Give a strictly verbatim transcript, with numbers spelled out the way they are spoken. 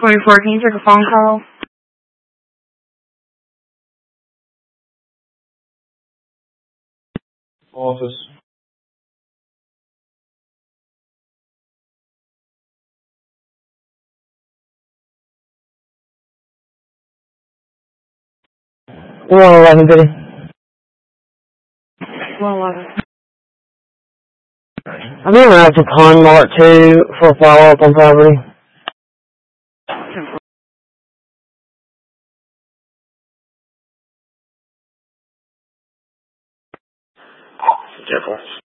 twenty-four, can you take a phone call? Office. one eleven, Biddy. one eleven. I'm going out to Pond Mart two for a follow-up on property. Careful.